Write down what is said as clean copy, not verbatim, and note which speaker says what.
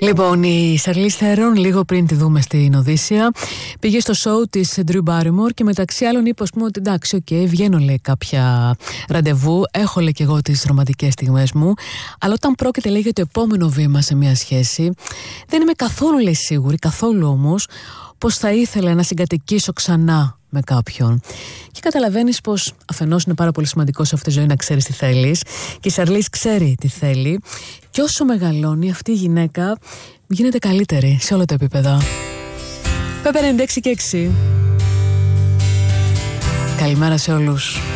Speaker 1: Λοιπόν, η Σαρλίς Θέρον, λίγο πριν τη δούμε στην Οδύσσεια, πήγε στο show της Drew Barrymore και μεταξύ άλλων είπε, ας πούμε, ότι εντάξει, βγαίνω, λέει, κάποια ραντεβού, έχω, λέει, και εγώ τις ρομαντικές στιγμές μου, αλλά όταν πρόκειται, λέει, για το επόμενο βήμα σε μια σχέση, δεν είμαι καθόλου, λέει, σίγουρη, καθόλου όμως, πως θα ήθελα να συγκατοικήσω ξανά με κάποιον. Και καταλαβαίνεις πως αφενός είναι πάρα πολύ σημαντικό σε αυτή τη ζωή να ξέρεις τι θέλεις, και η Σαρλίς ξέρει τι θέλει, και όσο μεγαλώνει αυτή η γυναίκα γίνεται καλύτερη σε όλα τα επίπεδα. Πέπε 96 και 6. Καλημέρα σε όλους.